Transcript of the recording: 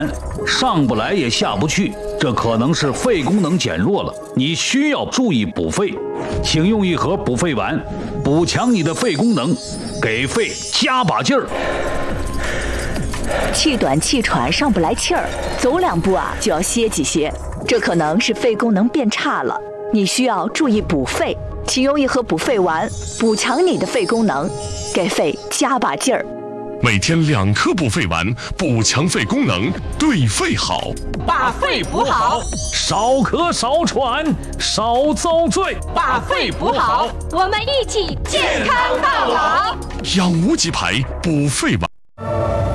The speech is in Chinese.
上不来也下不去，这可能是肺功能减弱了，你需要注意补肺。请用一盒补肺丸，补强你的肺功能，给肺加把劲儿。 气短气喘上不来气儿，走2步就要歇几歇，这可能是肺功能变差了，你需要注意补肺。请用一盒补肺丸，补强你的肺功能，给肺加把劲儿。 每天2颗补肺丸，补强肺功能，对肺好， 把肺补好， 少咳少喘少遭罪， 把肺补好， 我们一起健康到老。 养无极牌补肺丸。